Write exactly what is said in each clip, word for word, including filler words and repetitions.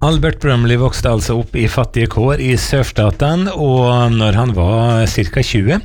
Albert Brumley vokste altså opp i fattige kår i sørstaten, og når han var cirka tjue,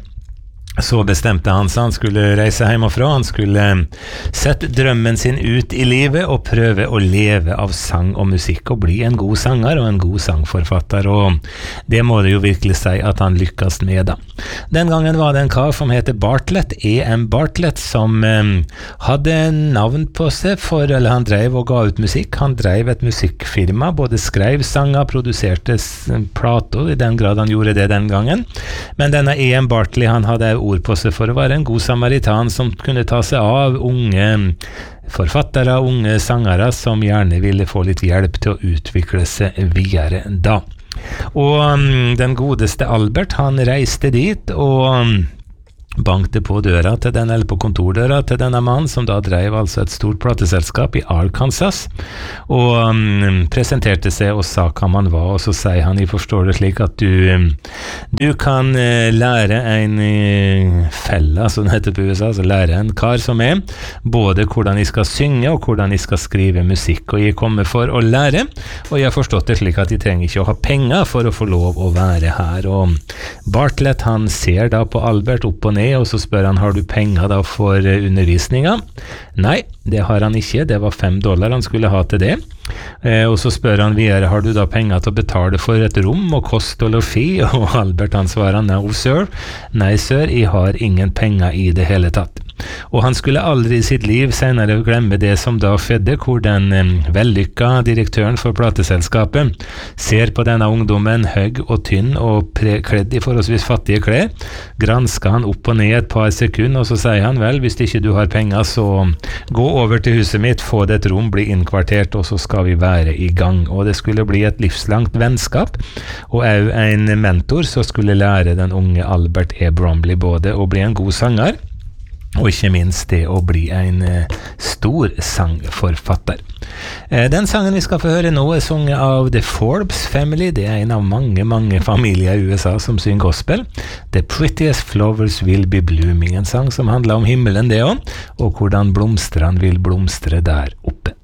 så bestemte han seg han skulle reise hjemmefra, han skulle sette drømmen sin ut i livet og prøve å leve av sang og musikk og bli en god sanger og en god sangforfatter, og det må det jo virkelig si at han lykkes med da. Den gangen var det en kar som heter Bartlett, E M Bartlett, som eh, hadde navn på seg for, eller han drev og ga ut musikk, han drev et musikkfirma, både skrev sanger, produserte plater, i den grad han gjorde det den gangen, men denne E M Bartley, han hadde ord på seg for å være en god samaritan som kunne ta seg av unge forfattere, unge sangere som gjerne ville få litt hjelp til å utvikle seg videre da. Og um, den godeste Albert, han reiste dit og um, bankte på døra til den, eller på kontordøra til denne mannen, som da drev altså et stort plateselskap i Arkansas, og um, presenterte seg og sa hva man var, og så sier han, jeg forstår det slik at du, um, du kan uh, lære en uh, fella, som det heter på U S A, altså lære en kar som er, både hvordan jeg skal synge og hvordan jeg skal skrive musikk, og jeg kommer for å lære, og jeg har forstått det slik at jeg trenger ikke å ha penger for å få lov å være her, og Bartlett, han ser da på Albert opp og ned, og så spør han, har du penger da for undervisninga? Nei, det har han ikke, det var fem dollar han skulle ha til det. Eh, og så spør han videre, har du da penger til å betale for et rom og kost og lofi? Og Albert han svarer, no sir, nei sir, jeg har ingen penger i det hele tatt. Og han skulle aldri i sitt liv senere glemme det som da skjedde, hvor den um, vellykka direktøren for plateselskapet ser på denne ungdommen høg og tynn og kledd i forholdsvis fattige klær, gransker han opp og ned et par sekunder, og så sier han, vel, hvis ikke du har penger, så gå over til huset mitt, få det et rom, bli innkvartert, og så skal vi være i gang. Og det skulle bli et livslangt vennskap, og også en mentor som skulle lære den unge Albert E. Brumley både å bli en god sanger, og ikke minst det å bli en eh, stor sangforfatter. Eh, den sangen vi skal få høre nå er sunget av The Forbes Family. Det er en av mange, mange familier i U S A som synger gospel. The Prettiest Flowers Will Be Blooming, en sang som handler om himmelen det også, og hvordan blomstrene vil blomstre der oppe.